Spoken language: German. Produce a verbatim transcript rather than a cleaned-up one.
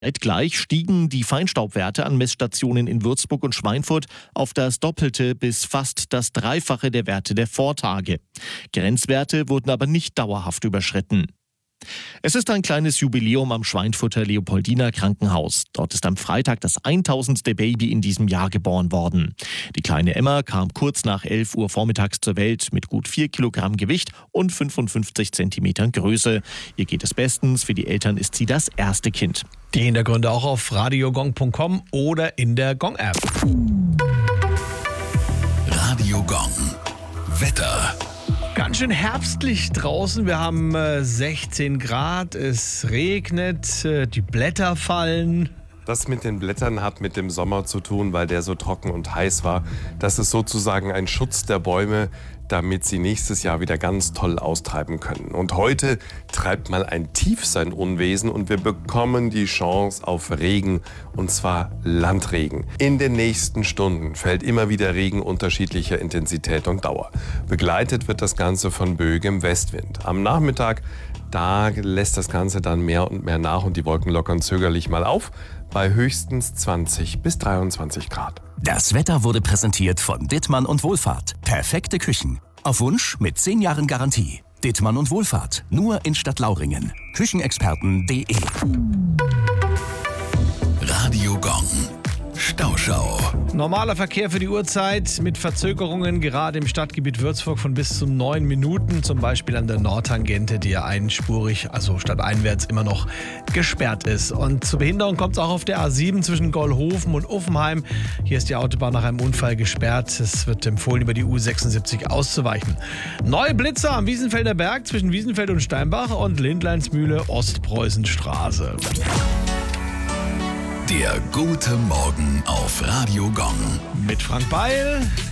Zeitgleich stiegen die Feinstaubwerte an Messstationen in Würzburg und Schweinfurt auf das Doppelte bis fast das Dreifache der Werte der Vortage. Grenzwerte wurden aber nicht dauerhaft überschritten. Es ist ein kleines Jubiläum am Schweinfurter Leopoldiner Krankenhaus. Dort ist am Freitag das tausendste Baby in diesem Jahr geboren worden. Die kleine Emma kam kurz nach elf Uhr vormittags zur Welt mit gut vier Kilogramm Gewicht und fünfundfünfzig Zentimetern Größe. Ihr geht es bestens, für die Eltern ist sie das erste Kind. Die Hintergründe auch auf radiogong punkt com oder in der Gong-App. Radio Gong. Wetter. Ganz schön herbstlich draußen. Wir haben äh, sechzehn Grad, es regnet, äh, die Blätter fallen. Das mit den Blättern hat mit dem Sommer zu tun, weil der so trocken und heiß war. Das ist sozusagen ein Schutz der Bäume, damit sie nächstes Jahr wieder ganz toll austreiben können. Und heute treibt mal ein Tief sein Unwesen und wir bekommen die Chance auf Regen, und zwar Landregen. In den nächsten Stunden fällt immer wieder Regen unterschiedlicher Intensität und Dauer. Begleitet wird das Ganze von böigem Westwind. Am Nachmittag, da lässt das Ganze dann mehr und mehr nach und die Wolken lockern zögerlich mal auf, bei höchstens zwanzig bis dreiundzwanzig Grad. Das Wetter wurde präsentiert von Dittmann und Wohlfahrt. Perfekte Küchen. Auf Wunsch mit zehn Jahren Garantie. Dittmann und Wohlfahrt. Nur in Stadtlauringen. Küchenexperten punkt de. Radio Gong. Stauschau. Normaler Verkehr für die Uhrzeit mit Verzögerungen, gerade im Stadtgebiet Würzburg von bis zu neun Minuten, zum Beispiel an der Nordtangente, die ja einspurig, also stadteinwärts immer noch gesperrt ist. Und zur Behinderung kommt es auch auf der A sieben zwischen Gollhofen und Uffenheim. Hier ist die Autobahn nach einem Unfall gesperrt. Es wird empfohlen, über die U sechsundsiebzig auszuweichen. Neue Blitzer am Wiesenfelder Berg zwischen Wiesenfeld und Steinbach und Lindleinsmühle Ostpreußenstraße. Der gute Morgen auf Radio Gong. Mit Frank Beil,